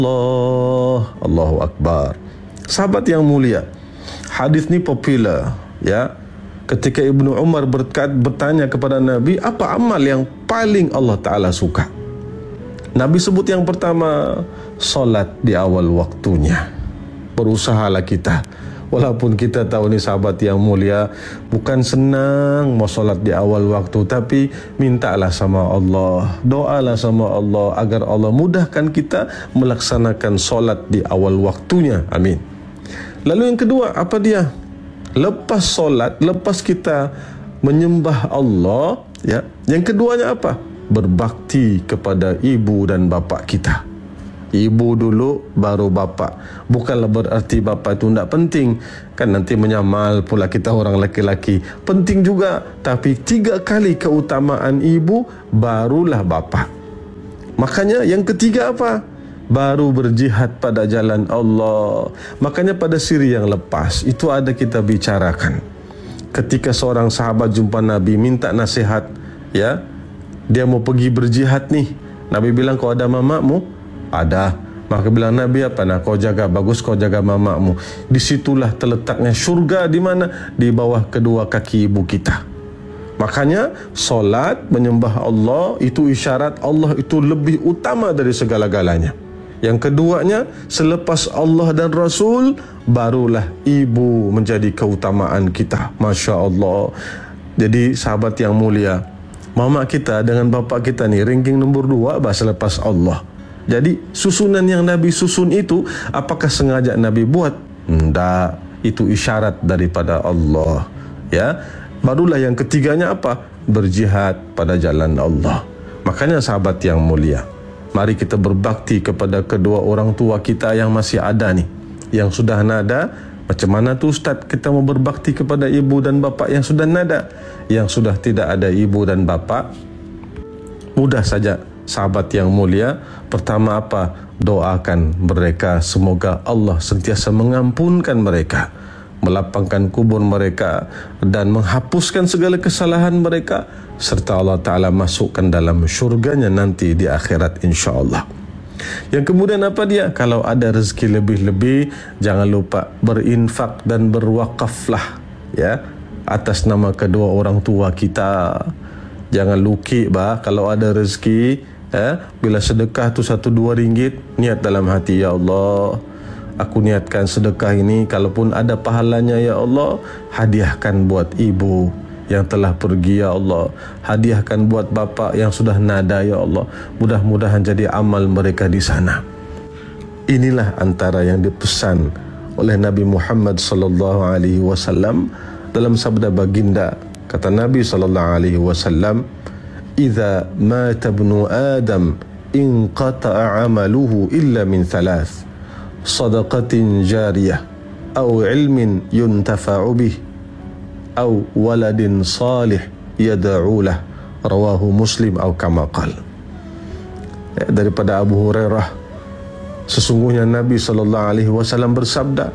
Allahu Akbar. Sahabat yang mulia, hadis ni popular, ya. Ketika Ibnu Umar bertanya kepada Nabi, apa amal yang paling Allah Ta'ala suka? Nabi sebut yang pertama, solat di awal waktunya. Berusahalah kita, walaupun kita tahu ni sahabat yang mulia, bukan senang mau solat di awal waktu, tapi mintalah sama Allah, doalah sama Allah agar Allah mudahkan kita melaksanakan solat di awal waktunya. Amin. Lalu yang kedua, apa dia? Lepas solat, lepas kita menyembah Allah, ya, yang keduanya apa? Berbakti kepada ibu dan bapa kita. Ibu dulu baru bapa. Bukanlah berarti bapa itu tidak penting, kan nanti menyamal pula kita orang laki-laki. Penting juga, tapi 3 kali keutamaan ibu barulah bapa. Makanya yang ketiga apa? Baru berjihad pada jalan Allah. Makanya pada siri yang lepas itu ada kita bicarakan. Ketika seorang sahabat jumpa Nabi minta nasihat, ya, dia mau pergi berjihad nih. Nabi bilang, kau ada mamakmu? Ada. Maka bilang Nabi apa? Nah, kau jaga, bagus kau jaga mamakmu. Disitulah terletaknya syurga. Di mana? Di bawah kedua kaki ibu kita. Makanya solat menyembah Allah itu isyarat Allah itu lebih utama dari segala-galanya. Yang keduanya, selepas Allah dan Rasul, barulah ibu menjadi keutamaan kita. Masya Allah. Jadi sahabat yang mulia, mama kita dengan bapa kita ni ranking nombor 2 selepas Allah. Jadi susunan yang Nabi susun itu, apakah sengaja Nabi buat? Tidak. Itu isyarat daripada Allah, ya. Barulah yang ketiganya apa? Berjihad pada jalan Allah. Makanya sahabat yang mulia, mari kita berbakti kepada kedua orang tua kita yang masih ada nih. Yang sudah nada, macam mana tu Ustaz kita mau berbakti kepada ibu dan bapa yang sudah nada? Yang sudah tidak ada ibu dan bapa, mudah saja sahabat yang mulia. Pertama apa? Doakan mereka semoga Allah sentiasa mengampunkan mereka, melapangkan kubur mereka dan menghapuskan segala kesalahan mereka, serta Allah Ta'ala masukkan dalam syurganya nanti di akhirat insyaAllah. Yang kemudian apa dia? Kalau ada rezeki lebih-lebih, jangan lupa berinfak dan berwakaflah, ya, atas nama kedua orang tua kita. Jangan luki kalau ada rezeki, bila sedekah tu 1-2 ringgit, niat dalam hati, ya Allah, aku niatkan sedekah ini, kalaupun ada pahalanya ya Allah, hadiahkan buat ibu yang telah pergi ya Allah, hadiahkan buat bapa yang sudah nada ya Allah, mudah-mudahan jadi amal mereka di sana. Inilah antara yang dipesan oleh Nabi Muhammad sallallahu alaihi wasallam dalam sabda baginda. Kata Nabi sallallahu alaihi wasallam, "Idza mata ibnu Adam inqata'a 'amaluhu illa min 3, sadaqatin jariyah aw 'ilmin yuntafa'u bih aw waladin salih yad'u lah." Rawahu Muslim atau kama qala. Daripada Abu Hurairah, sesungguhnya Nabi sallallahu alaihi wasallam bersabda,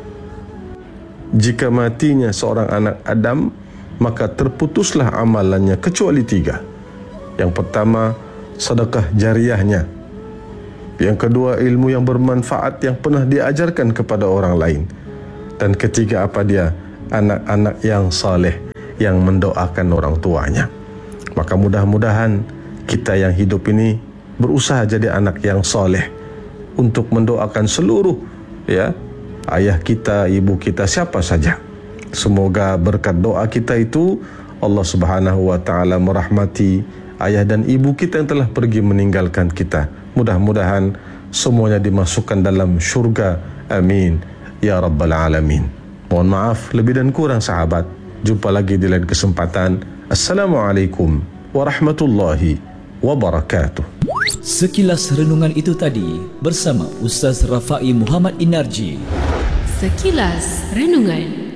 jika matinya seorang anak Adam, maka terputuslah amalannya kecuali 3. Yang pertama, sedekah jariahnya. Yang kedua, ilmu yang bermanfaat yang pernah diajarkan kepada orang lain. Dan ketiga apa dia? Anak-anak yang saleh yang mendoakan orang tuanya. Maka mudah-mudahan kita yang hidup ini berusaha jadi anak yang saleh untuk mendoakan seluruh, ya, ayah kita, ibu kita, siapa saja. Semoga berkat doa kita itu Allah Subhanahu wa taala merahmati ayah dan ibu kita yang telah pergi meninggalkan kita. Mudah-mudahan semuanya dimasukkan dalam syurga. Amin ya rabbal alamin. Mohon maaf lebih dan kurang sahabat. Jumpa lagi di lain kesempatan. Assalamualaikum warahmatullahi wabarakatuh. Sekilas renungan itu tadi bersama Ustaz Rafai Muhammad Inarji. Sekilas Renungan.